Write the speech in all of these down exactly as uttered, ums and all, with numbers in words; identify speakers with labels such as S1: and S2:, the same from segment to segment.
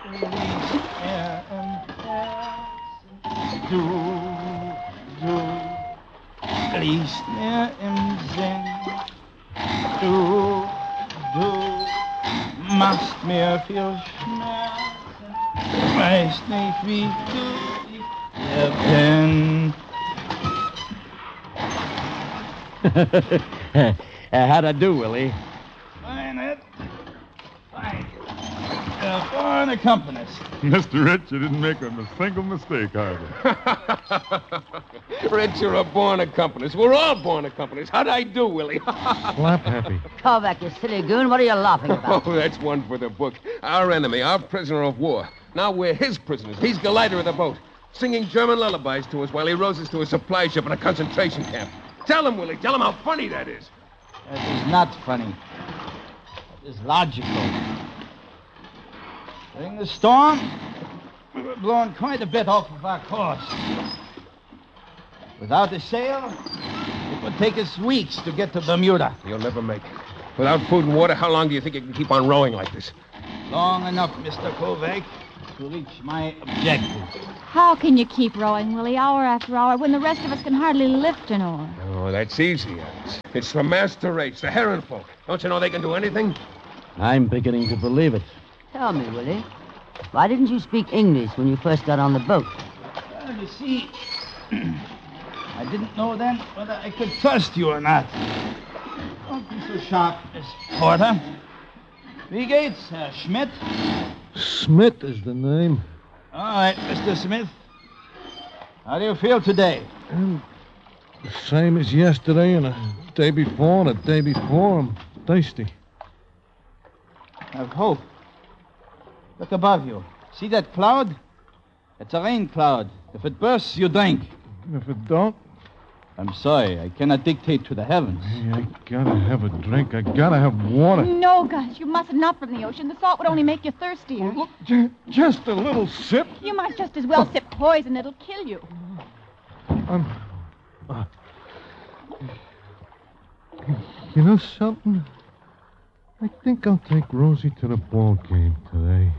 S1: er im Herzen. Du, du liegst mir im Sinn. Du, du machst mir viel Schmerzen. Weiß nicht, wie du ich bin.
S2: uh, how'd I do, Willie?
S1: Fine, Ed. Fine. You're a born accompanist.
S3: Mister Rich, you didn't make a single mistake, either.
S4: Rich, you're a born accompanist. We're all born accompanist. How'd I do, Willie?
S3: Slap happy.
S5: Kovac, you silly goon. What are you laughing about?
S4: Oh, that's one for the book. Our enemy, our prisoner of war. Now we're his prisoners. He's the leader of the boat, singing German lullabies to us while he rows us to a supply ship in a concentration camp. Tell him, Willie. Tell him how funny that is.
S1: That is not funny. That is logical. During the storm, we were blown quite a bit off of our course. Without a sail, it would take us weeks to get to Bermuda.
S4: You'll never make it. Without food and water, how long do you think you can keep on rowing like this?
S1: Long enough, Mister Kovac, to reach my objective.
S6: How can you keep rowing, Willie, hour after hour, when the rest of us can hardly lift an oar?
S4: Oh, that's easy, Alice. It's the master race, the Heron folk. Don't you know they can do anything?
S2: I'm beginning to believe it.
S5: Tell me, Willie, why didn't you speak English when you first got on the boat?
S1: Well, you see, I didn't know then whether I could trust you or not. Don't be so sharp, Miss Porter. Wie geht's, Herr Schmidt?
S3: Smith is the name.
S1: All right, Mister Smith. How do you feel today?
S3: Um, the same as yesterday and the day before and the day before. I'm thirsty.
S1: Have hope. Look above you. See that cloud? It's a rain cloud. If it bursts, you drink.
S3: If it don't,
S1: I'm sorry. I cannot dictate to the heavens.
S3: hey, I gotta have a drink. I gotta have water.
S6: No, Gus, you mustn't up from the ocean. The salt would only make you thirstier.
S3: Look, j- just a little sip.
S6: You might just as well sip poison. It'll kill you.
S3: I'm. Uh, you know something? I think I'll take Rosie to the ball game today.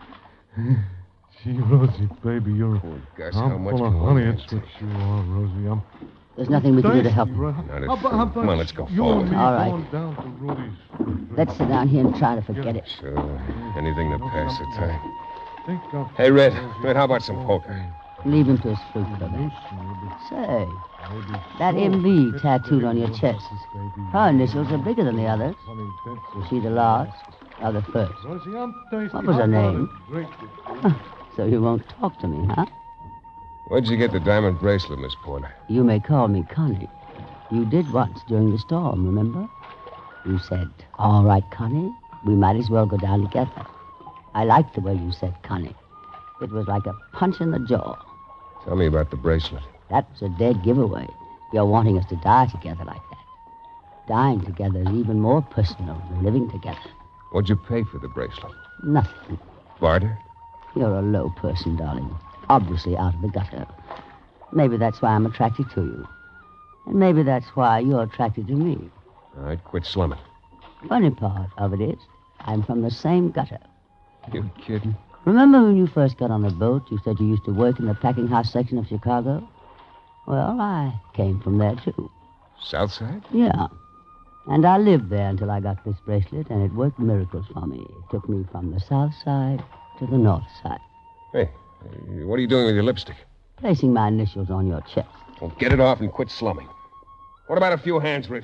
S3: Gee, Rosie, baby, you're
S4: Poor Gus,
S3: I'm
S4: how much
S3: full
S4: can
S3: of
S4: one
S3: honey.
S4: man
S3: That's what you are, Rosie. I'm
S5: There's nothing we can do to help
S3: thirsty,
S5: you.
S3: right?
S4: Not a
S3: How about- how
S4: thing.
S3: about
S4: Come on, let's go
S3: you
S4: forward.
S3: and me
S5: All right.
S3: going down to Rudy's.
S5: Let's sit down here and try to forget it.
S4: Sure. Anything to pass the time.
S3: Think I'll
S4: Hey,
S3: take
S4: Red.
S3: Rosie
S4: Red, how about
S3: to
S4: some
S3: the ball
S4: poker?
S3: game.
S5: Leave him to his fruit, Kovac.
S3: Loosen, maybe-
S5: Say,
S3: maybe
S5: that
S3: so.
S5: M V
S3: It's
S5: tattooed on your
S3: big,
S5: chest.
S3: baby.
S5: Her initials are bigger than the others.
S3: Honey, that's
S5: Was
S3: it.
S5: she the last or the first?
S3: Rosie, I'm thirsty.
S5: What was her
S3: How about
S5: name?
S3: a drink?
S5: So you won't talk to me, huh?
S4: Where'd you get the diamond bracelet, Miss Porter?
S5: You may call me Connie. You did once during the storm, remember? You said, all right, Connie, we might as well go down together. I liked the way you said Connie. It was like a punch in the jaw.
S4: Tell me about the bracelet.
S5: That's a dead giveaway. You're wanting us to die together like that. Dying together is even more personal than living together.
S4: What'd you pay for the bracelet?
S5: Nothing.
S4: Barter?
S5: You're a low person, darling. Obviously out of the gutter. Maybe that's why I'm attracted to you. And maybe that's why you're attracted to me.
S4: All right, quit slumming.
S5: Funny part of it is, I'm from the same gutter.
S4: You kidding?
S5: Remember when you first got on the boat, you said you used to work in the packing house section of Chicago? Well, I came from there, too.
S4: South side?
S5: Yeah. And I lived there until I got this bracelet, and it worked miracles for me. It took me from the south side to the north side.
S4: Hey, uh, what are you doing with your lipstick?
S5: Placing my initials on your chest.
S4: Well, get it off and quit slumming. What about a few hands, Red?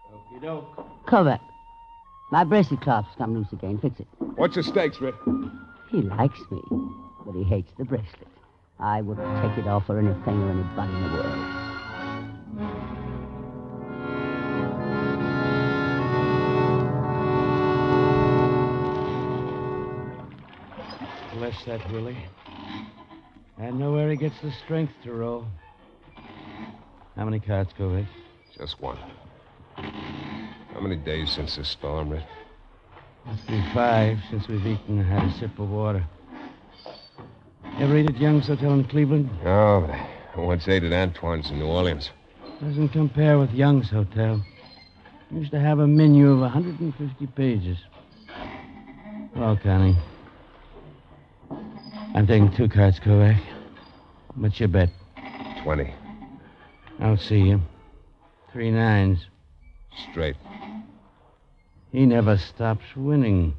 S5: Kovac, my bracelet clasps come loose again. Fix it.
S4: What's your stakes, Red?
S5: He likes me, but he hates the bracelet. I wouldn't take it off for anything or anybody in the world.
S2: Bless that Willie. I know where he gets the strength to roll. How many cards, Kovac?
S4: Just one. How many days since the storm, Red?
S2: Must be five since we've eaten and had a sip of water. Ever eat at Young's Hotel in Cleveland?
S4: Oh, but I once ate at Antoine's in New Orleans.
S2: Doesn't compare with Young's Hotel. Used to have a menu of one hundred fifty pages. Well, Connie. I'm taking two cards, Kovac. What's your bet?
S4: Twenty.
S2: I'll see you. Three nines.
S4: Straight.
S2: He never stops winning.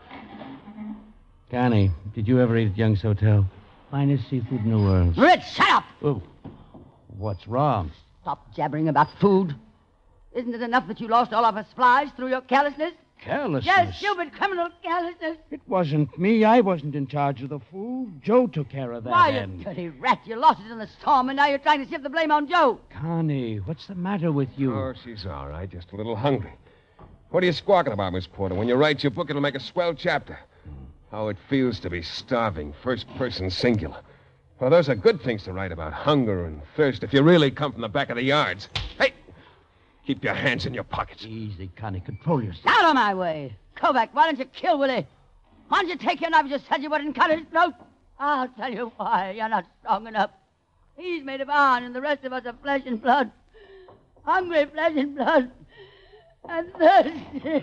S2: Connie, did you ever eat at Young's Hotel? Finest seafood in the world.
S5: Red, shut up!
S2: Oh, what's wrong?
S5: Stop jabbering about food. Isn't it enough that you lost all of our supplies through your carelessness?
S2: Carelessness?
S5: Yes, stupid criminal carelessness.
S2: It wasn't me. I wasn't in charge of the food. Joe took care of that
S5: Why, you
S2: end.
S5: dirty rat, you lost it in the storm, and now you're trying to shift the blame on Joe.
S2: Connie, what's the matter with you?
S4: Oh, she's all right. Just a little hungry. What are you squawking about, Miss Porter? When you write your book, it'll make a swell chapter. How it feels to be starving, first person singular. Well, those are good things to write about. Hunger and thirst, if you really come from the back of the yards. Hey! Keep your hands in your pockets.
S2: Easy, Connie. Control yourself.
S5: Out of my way. Kovac, why don't you kill Willie? Why don't you take your knife and just said you wouldn't cut his throat? I'll tell you why. You're not strong enough. He's made of iron, and the rest of us are flesh and blood. Hungry flesh and blood. And thirsty.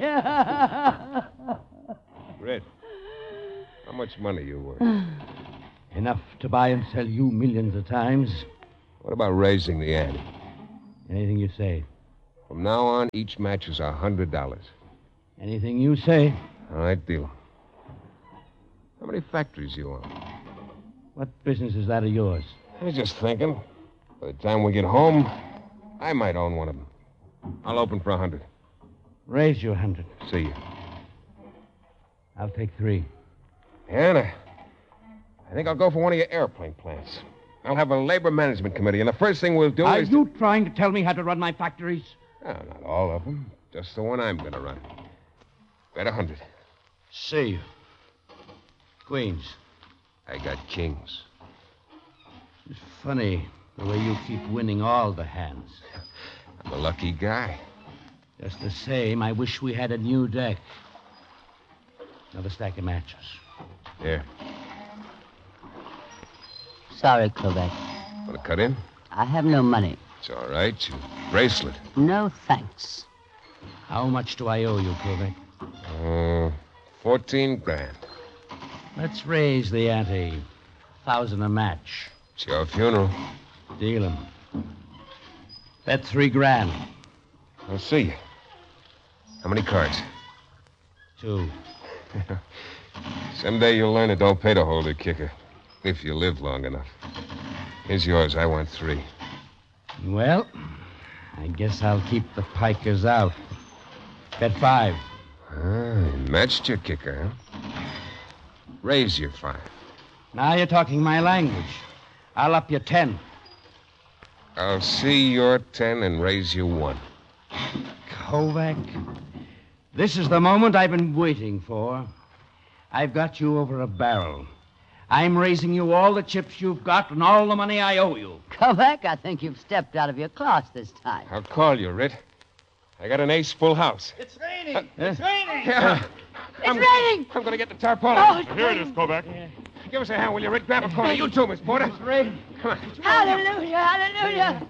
S4: Red, how much money you worth?
S2: Enough to buy and sell you millions of times.
S4: What about raising the ante?
S2: Anything you say.
S4: From now on, each match is a hundred dollars.
S2: Anything you say.
S4: All right, deal. How many factories you own?
S2: What business is that of yours?
S4: I was just thinking. By the time we get home, I might own one of them. I'll open for a hundred.
S2: Raise you a hundred.
S4: See you.
S2: I'll take three.
S4: Anna, I think I'll go for one of your airplane plants. I'll have a labor management committee, and the first thing we'll do
S2: Are
S4: is...
S2: you trying to tell me how to run my factories?
S4: Oh, not all of them. Just the one I'm going to run. Bet a hundred.
S2: See you. Queens.
S4: I got kings.
S2: It's funny the way you keep winning all the hands.
S4: I'm a lucky guy.
S2: Just the same, I wish we had a new deck. Another stack of matches.
S4: Here.
S5: Sorry, Kovac.
S4: Want to cut in?
S5: I have no money.
S4: It's all right. Your bracelet.
S5: No thanks.
S2: How much do I owe you, Kovac?
S4: Uh, fourteen grand.
S2: Let's raise the ante. Thousand a match.
S4: It's your funeral.
S2: Deal 'em. Bet three grand.
S4: I'll see you. How many cards?
S2: Two.
S4: Someday you'll learn it don't pay to hold a kicker. If you live long enough. Here's yours. I want three.
S2: Well, I guess I'll keep the pikers out. Bet five.
S4: Ah, you matched your kicker, huh? Raise your five.
S2: Now you're talking my language. I'll up your ten.
S4: I'll see your ten and raise you one.
S2: Kovac, this is the moment I've been waiting for. I've got you over a barrel. I'm raising you all the chips you've got and all the money I owe you.
S5: Kovac, I think you've stepped out of your class this time.
S4: I'll call you, Rit. I got an ace full house.
S1: It's raining. It's raining.
S4: Yeah.
S5: It's
S4: I'm,
S5: raining!
S4: I'm going to get the tarpaulin.
S5: Oh, it's
S3: Here it is, Kovac.
S4: Give us a hand, will you, Rit? Grab a corner. You too, Miss Porter.
S2: It's raining.
S4: Come on.
S5: Hallelujah, hallelujah.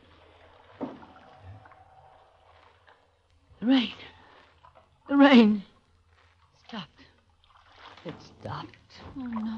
S5: The rain. The rain. Stopped. It stopped.
S6: Oh, no.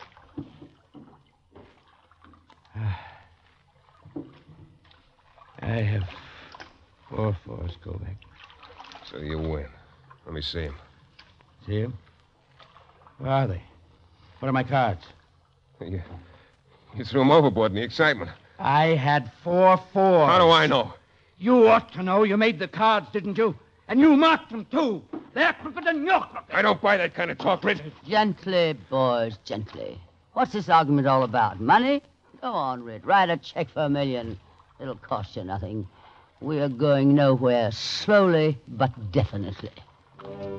S2: I have four fours, Kovac.
S4: So you win. Let me see him.
S2: See him? Where are they? What are my cards?
S4: You, you threw him overboard in the excitement.
S2: I had four fours.
S4: How do I know?
S2: You ought to know. You made the cards, didn't you? And you marked them, too. They're crooked and you're crooked.
S4: I don't buy that kind of talk, Rit.
S5: Gently, boys, gently. What's this argument all about? Money? Go on, Rit. Write a check for a million. It'll cost you nothing. We are going nowhere. Slowly, but definitely.